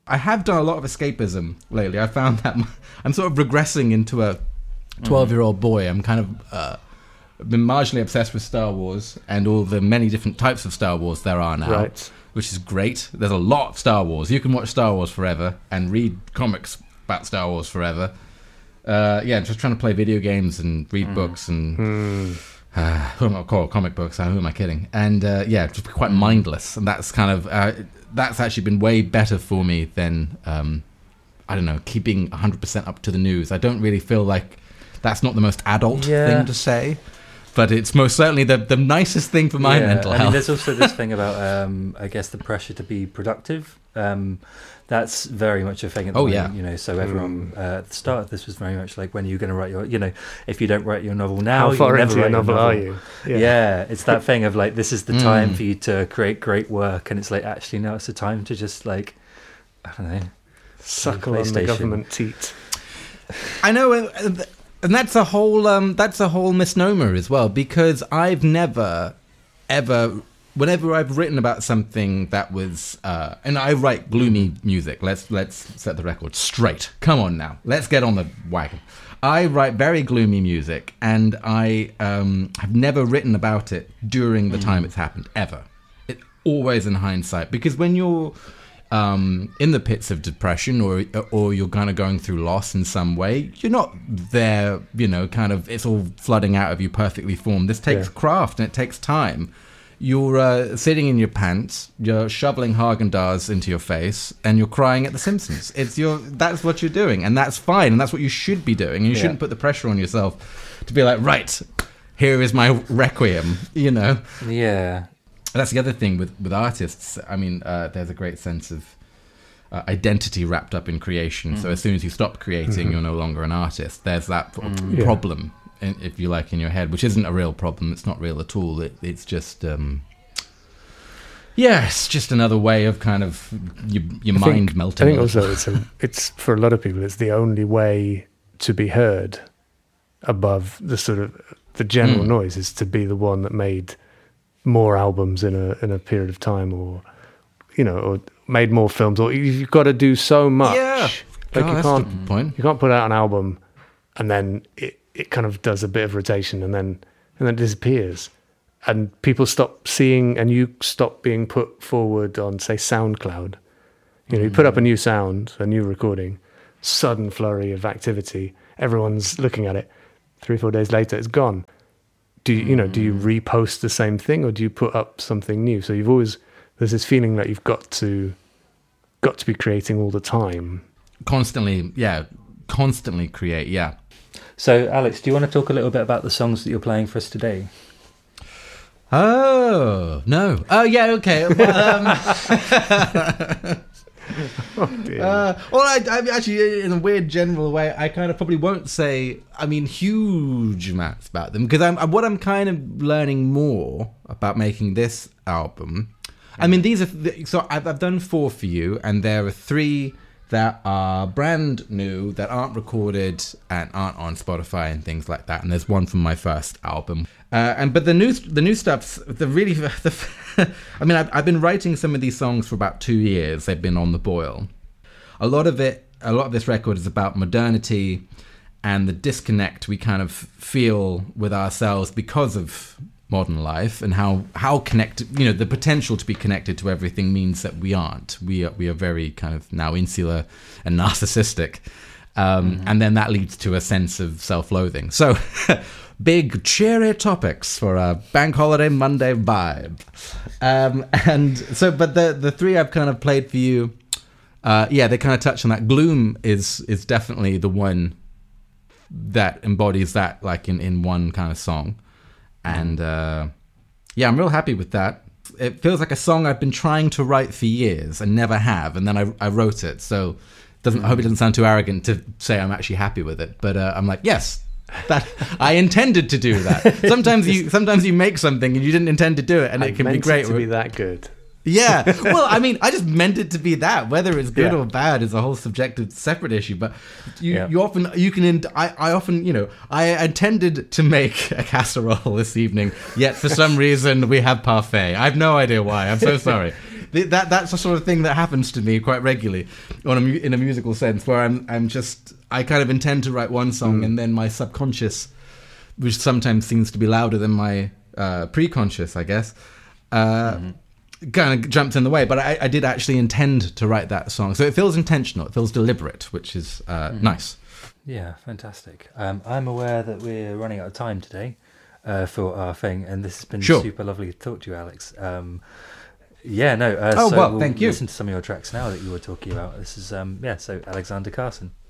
I have done a lot of escapism lately. I found that I'm sort of regressing into a 12-year-old boy. I'm kind of been marginally obsessed with Star Wars and all the many different types of Star Wars there are now, Right. which is great. There's a lot of Star Wars. You can watch Star Wars forever and read comics about Star Wars forever. Just trying to play video games and read books and who am I call comic books? Who am I kidding? And just be quite mindless. And that's kind of that's actually been way better for me than I don't know, keeping 100% up to the news. I don't really feel like that's not the most adult thing to say. But it's most certainly the nicest thing for my mental health. I mean, there's also this thing about, I guess, the pressure to be productive. That's very much a thing at the moment, you know. So everyone at the start of this was very much like, when are you going to write your, you know, if you don't write your novel now, how far you'll never into write your novel are you? Yeah, it's that thing of like, this is the time for you to create great work, and it's like, actually, no, it's the time to just like, I don't know, suckle on the government teat. I know, and that's a whole misnomer as well, because I've never ever, whenever I've written about something that was and I write gloomy music, let's set the record straight, come on now, let's get on the wagon. I write very gloomy music, and I have never written about it during the time it's happened, ever. It always in hindsight, because when you're in the pits of depression, or you're kind of going through loss in some way, you're not there, you know, kind of it's all flooding out of you perfectly formed. This takes craft, and it takes time. You're sitting in your pants, you're shoveling Haagen-Dazs into your face, and you're crying at The Simpsons. That's what you're doing, and that's fine, and that's what you should be doing. And you shouldn't put the pressure on yourself to be like, right, here is my requiem, you know. Yeah. That's the other thing with artists. I mean, there's a great sense of identity wrapped up in creation. So as soon as you stop creating, you're no longer an artist. There's that problem, if you like, in your head, which isn't a real problem. It's not real at all. It's just, it's just another way of kind of your mind melting. I think also it's for a lot of people, it's the only way to be heard above the sort of the general noise, is to be the one that made more albums in a period of time, or you know, or made more films, or you've got to do so much. Like you can't put out an album and then it kind of does a bit of rotation and then it disappears, and people stop seeing, and you stop being put forward on, say, SoundCloud. You know, you put up a new sound, a new recording, sudden flurry of activity, everyone's looking at it. 3-4 days later, it's gone. Do you repost the same thing, or do you put up something new? So there's this feeling that you've got to be creating all the time. Constantly create, yeah. So, Alex, do you want to talk a little bit about the songs that you're playing for us today? Oh, no. Oh, yeah, okay. Oh, dear. I actually, in a weird general way, I kind of probably won't say, huge amounts about them, because what I'm kind of learning more about making this album. I mean, these are so I've done 4 for you, and there are 3 that are brand new, that aren't recorded and aren't on Spotify and things like that. And there's 1 from my first album. But the new stuff's I've been writing some of these songs for about 2 years. They've been on the boil. A lot of this record is about modernity and the disconnect we kind of feel with ourselves because of modern life, and how connected, you know, the potential to be connected to everything means that we aren't. We are very kind of now insular and narcissistic. And then that leads to a sense of self-loathing. So big cheery topics for a bank holiday Monday vibe. And so, but the 3 I've kind of played for you, they kind of touch on that. Gloom is definitely the one that embodies that, like in one kind of song. And I'm real happy with that. It feels like a song I've been trying to write for years and never have, and then I wrote it. So I hope it doesn't sound too arrogant to say I'm actually happy with it. But I'm like, yes, that I intended to do that. Sometimes you make something and you didn't intend to do it, and it can be great. To be that good. Yeah. Well, I just meant it to be that. Whether it's good or bad is a whole subjective, separate issue. But I intended to make a casserole this evening, yet for some reason we have parfait. I have no idea why. I'm so sorry. That's the sort of thing that happens to me quite regularly in a musical sense, where I kind of intend to write one song and then my subconscious, which sometimes seems to be louder than my preconscious, I guess, kind of jumps in the way. But I did actually intend to write that song, so it feels intentional, it feels deliberate, which is nice. Yeah, fantastic. I'm aware that we're running out of time today for our thing, and this has been super lovely to talk to you, Alex. Thank you. We'll listen to some of your tracks now that you were talking about. This is so Alexander Carson.